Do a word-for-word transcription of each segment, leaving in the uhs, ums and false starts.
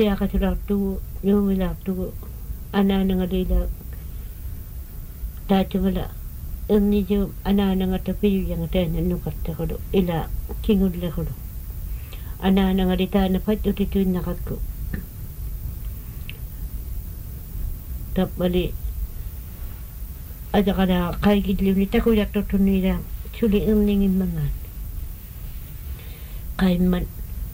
tiaka tulartu yumilartu ananangalila taatungala ernijo ananangata piyuyanga taana nukartakulu ila kingullakulu ananangalita na patutituinnaqakku tappali ajaqala qaigidliuni takulattortunniila suli erningimmangaan qaimman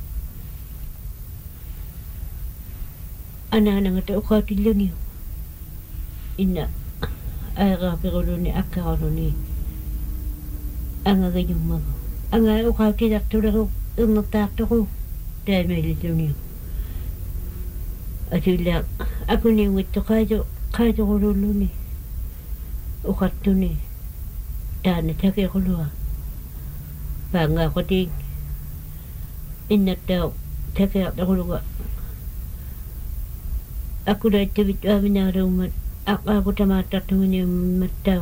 ananangata uqaatilluniu inna aeqaapiruluni akkaruluni angagajummagu anga uqaatilartuleru ernertaartoqu taamaililluniu atilla akuniungitto qaaju qaajorululluni uqartuni taana takequlua paangaaqotiing innattau takeaqtaquluga akulaittabit aaminaalaumat aqaaqutamaattartumuni mattau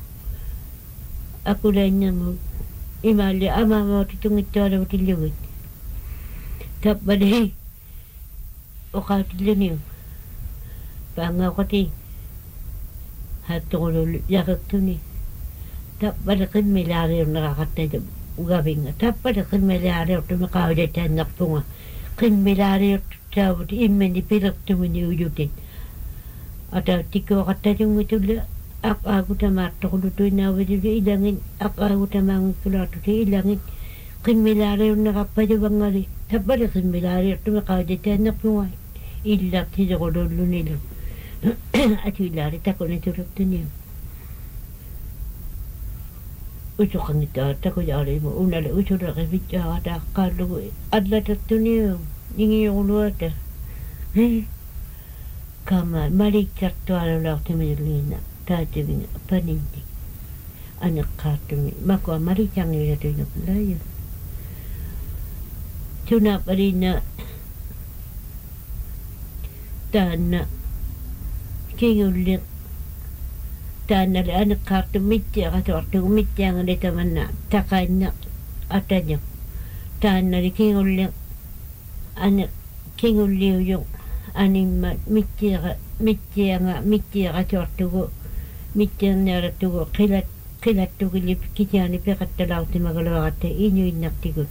akulainnamu imaalli amaamautitungittualautillugit tappali uqaatilluniu paangaaqotiing haattoqulullu yaqertuni tappali qimmilaariurnaqaqattaja ugavinga tappali qimmilaariortumi qaavitaannarpunga qimmilaariortaavut immani pilertumini ujutin atauttikkuaqattajungitulla aqaaqutamaartoqulutuinnaavitilu ilangin aqaaqutamaangikkulaartuti ilangin qimmilaariurnaqappajuvanggali tappali qimmilaariortumi qaavitaannarpunga illartisoqulullunilu atuilaari takunitulurtuniu usuqangittaa takujaalimu unale usuleqivitjaaqataaqqaallugu allatertuniu ningiuquluata kama malikkartualulaartimilliina taativinga paninni aneqqaattumi makua malicangilatuinerlaayu tunaapaliina taanna kingulliq taannale aneqqaartu mittiaqatuartugu mittiangale tamanna taqainna atañaq taannali kingulliq ane kingulliuyuq animma mittiaqa mittianga mittiaqatuartugu mittiarniarattugu qilat qilattugilip kitiani peqattalaartimagaluaqatta inuinnartigut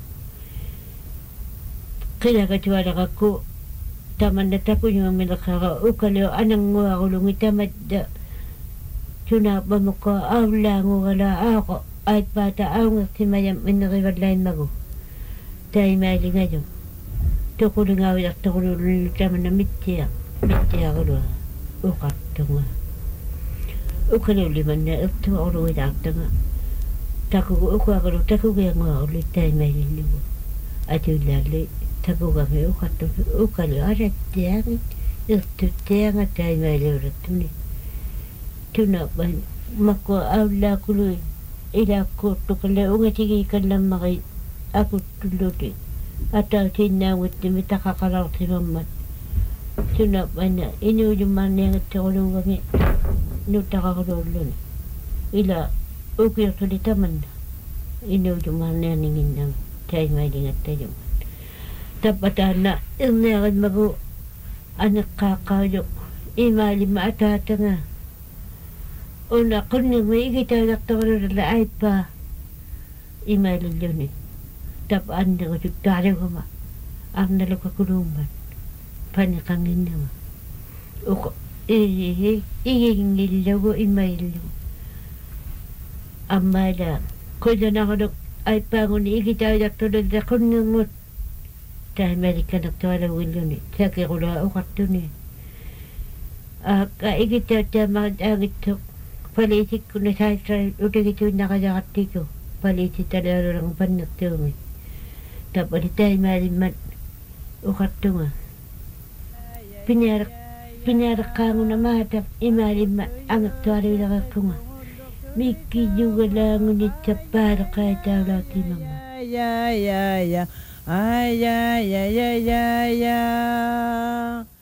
qilagatualaqakku tamanna tapuñuamileqaqa ukaleo ananguarulungi tamadda tunaapamukka aulaangugala aaqo aippaata aungertimayam innerivallaimmagu taimaalingaju toqulingaavilartoqulullu tamanna mittia mittiaqulua uqartunga ukaleulimanna ertuaqulugilaartanga takugu ukuaqulu takugianguaqulu taimaalillugu atuillaalli takugami uqartugu ukalu arattiangit ertuttianga taimaaleulettuni tunapan makua aulaakului ilaakkuurtukalle ungatigi kallammaqi akuttulluti atautinnaanguttimi taqaqalartimammat tunapanna inuujummaarniangattequluugami nuttaqaquluulluni ila ukiortuli tamanna inuujummaarnianinginnam taimailingattajummat tappataanna irniaqimmagu aneqqaaqqaaju imaalimma ataatanga una qunniqmi igitaalartoqulula aippaa imaalilluni tap anniqutut taalaguma arnalukakuluumman paniqanginnama uq ii igingillugu imaillugu ammaala kudanaquluk aippaanguni igitaalartulula qunniqmut taimalikanaqtualagilluni sakiqulua uqartuni aka igitaataamaat aagittuq paliitikkuna saasra utigituinnaqajaqartiku paliititalaarurang pannertuumi tapali taimaalimmat uqartunga piniaraq piniareqqaanguna maata imaalimma angertualuileqakkunga mikkijugalaangunitsappaareqaataulaartimamma ya ya ya ay ya ya ya ya ya